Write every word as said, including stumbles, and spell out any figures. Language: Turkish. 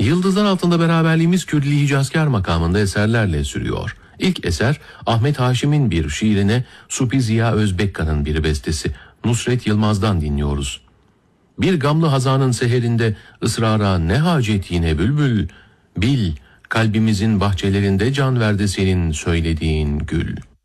Yıldızlar Altında beraberliğimiz Kürdili Hicazkar makamında eserlerle sürüyor. İlk eser Ahmet Haşim'in bir şiirine Supi Ziya Özbekkan'ın bir bestesi Nusret Yılmaz'dan dinliyoruz. Bir gamlı hazanın seherinde ısrara ne hacet yine bülbül, bil kalbimizin bahçelerinde can verdi senin söylediğin gül.